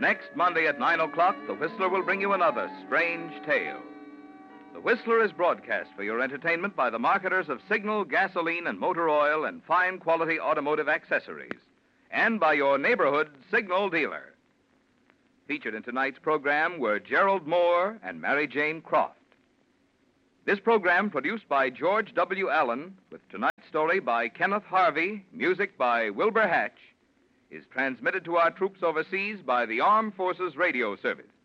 Next Monday at 9 o'clock, The Whistler will bring you another strange tale. The Whistler is broadcast for your entertainment by the marketers of Signal, gasoline, and motor oil and fine quality automotive accessories, and by your neighborhood Signal dealer. Featured in tonight's program were Gerald Moore and Mary Jane Croft. This program, produced by George W. Allen, with tonight's story by Kenneth Harvey, music by Wilbur Hatch, is transmitted to our troops overseas by the Armed Forces Radio Service.